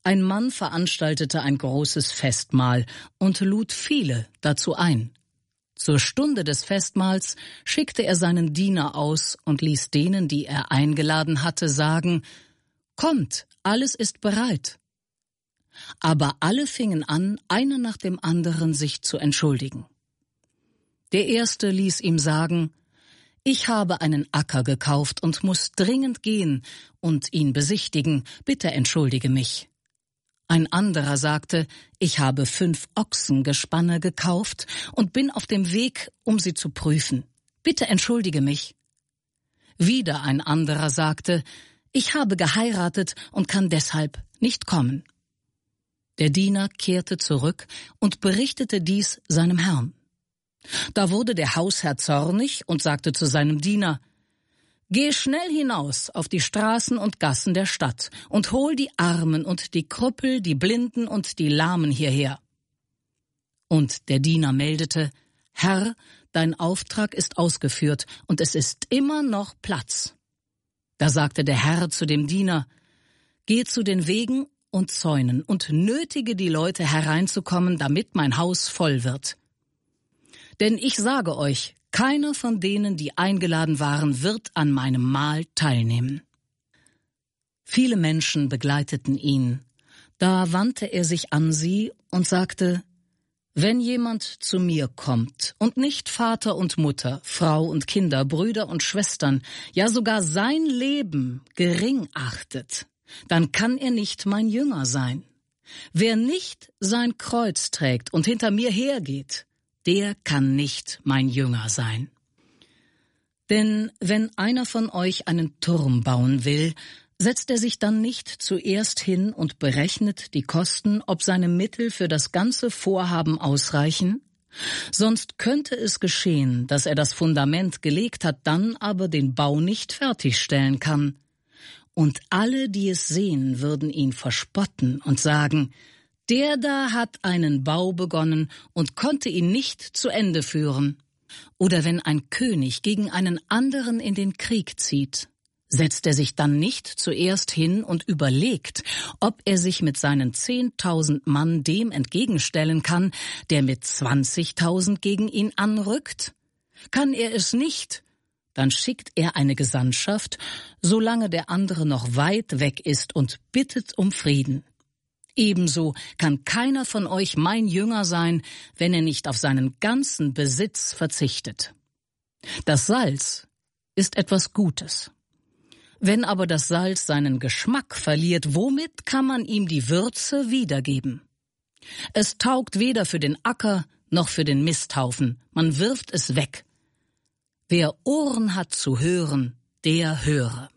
Ein Mann veranstaltete ein großes Festmahl und lud viele dazu ein. Zur Stunde des Festmahls schickte er seinen Diener aus und ließ denen, die er eingeladen hatte, sagen: »Kommt, alles ist bereit.« Aber alle fingen an, einer nach dem anderen sich zu entschuldigen. Der Erste ließ ihm sagen: »Ich habe einen Acker gekauft und muss dringend gehen und ihn besichtigen. Bitte entschuldige mich.« Ein anderer sagte: »Ich habe 5 Ochsengespanne gekauft und bin auf dem Weg, um sie zu prüfen. Bitte entschuldige mich.« Wieder ein anderer sagte: »Ich habe geheiratet und kann deshalb nicht kommen.« Der Diener kehrte zurück und berichtete dies seinem Herrn. Da wurde der Hausherr zornig und sagte zu seinem Diener: »Geh schnell hinaus auf die Straßen und Gassen der Stadt und hol die Armen und die Krüppel, die Blinden und die Lahmen hierher.« Und der Diener meldete: »Herr, dein Auftrag ist ausgeführt und es ist immer noch Platz.« Da sagte der Herr zu dem Diener: »Geh zu den Wegen und Zäunen und nötige die Leute hereinzukommen, damit mein Haus voll wird. Denn ich sage euch, keiner von denen, die eingeladen waren, wird an meinem Mahl teilnehmen.« Viele Menschen begleiteten ihn. Da wandte er sich an sie und sagte: »Wenn jemand zu mir kommt und nicht Vater und Mutter, Frau und Kinder, Brüder und Schwestern, ja sogar sein Leben gering achtet, dann kann er nicht mein Jünger sein. Wer nicht sein Kreuz trägt und hinter mir hergeht, der kann nicht mein Jünger sein. Denn wenn einer von euch einen Turm bauen will, setzt er sich dann nicht zuerst hin und berechnet die Kosten, ob seine Mittel für das ganze Vorhaben ausreichen? Sonst könnte es geschehen, dass er das Fundament gelegt hat, dann aber den Bau nicht fertigstellen kann. Und alle, die es sehen, würden ihn verspotten und sagen: Der da hat einen Bau begonnen und konnte ihn nicht zu Ende führen. Oder wenn ein König gegen einen anderen in den Krieg zieht, setzt er sich dann nicht zuerst hin und überlegt, ob er sich mit seinen 10.000 Mann dem entgegenstellen kann, der mit 20.000 gegen ihn anrückt? Kann er es nicht, dann schickt er eine Gesandtschaft, solange der andere noch weit weg ist, und bittet um Frieden. Ebenso kann keiner von euch mein Jünger sein, wenn er nicht auf seinen ganzen Besitz verzichtet. Das Salz ist etwas Gutes. Wenn aber das Salz seinen Geschmack verliert, womit kann man ihm die Würze wiedergeben? Es taugt weder für den Acker noch für den Misthaufen, man wirft es weg. Wer Ohren hat zu hören, der höre.